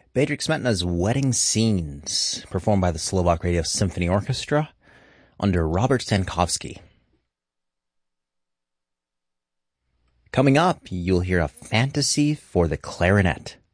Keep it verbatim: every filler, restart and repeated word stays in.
Bedřich Smetana's Wedding Scenes, performed by the Slovak Radio Symphony Orchestra under Robert Stankovsky. Coming up, you'll hear a fantasy for the clarinet.